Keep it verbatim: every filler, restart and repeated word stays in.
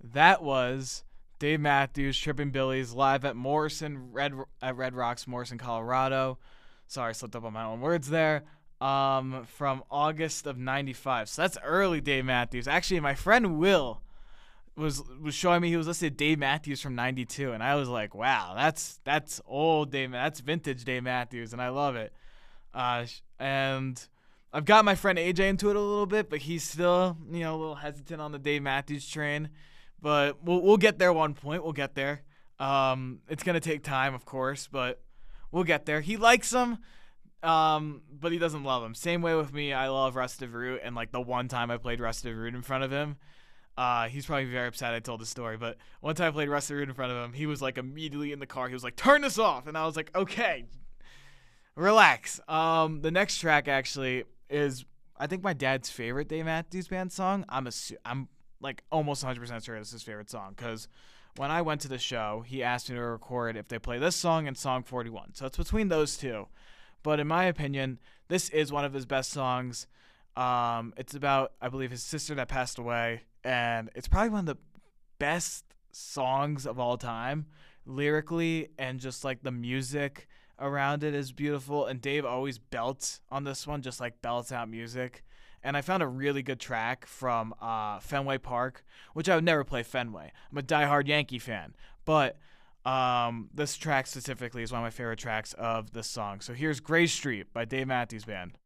That was Dave Matthews, Trippin' Billies live at Morrison Red at Red Rocks, Morrison, Colorado. Sorry, I slipped up on my own words there. Um, from August of ninety-five. So that's early Dave Matthews. Actually, my friend Will was was showing me he was listening to Dave Matthews from ninety-two, and I was like, wow, that's that's old Dave, that's vintage Dave Matthews, and I love it. Uh, and I've got my friend A J into it a little bit, but he's still, you know, a little hesitant on the Dave Matthews train. But we'll we'll get there one point. We'll get there. Um, it's gonna take time, of course, but we'll get there. He likes him, um, but he doesn't love him. Same way with me. I love Rusted Root, and like the one time I played Rusted Root in front of him, uh, he's probably very upset I told the story. But one time I played Rusted Root in front of him, he was like immediately in the car. He was like, "Turn this off," and I was like, "Okay, relax." Um, the next track actually is I think my dad's favorite Dave Matthews Band song. I'm a I'm like almost one hundred percent sure this is his favorite song because when I went to the show, he asked me to record if they play this song and song forty-one. So it's between those two. But in my opinion, this is one of his best songs. Um, it's about, I believe, his sister that passed away, and it's probably one of the best songs of all time, lyrically, and just like the music around it is beautiful. And Dave always belts on this one, just like belts out music. And I found a really good track from uh, Fenway Park, which I would never play Fenway. I'm a diehard Yankee fan, but um, this track specifically is one of my favorite tracks of this song. So here's Gray Street by Dave Matthews Band.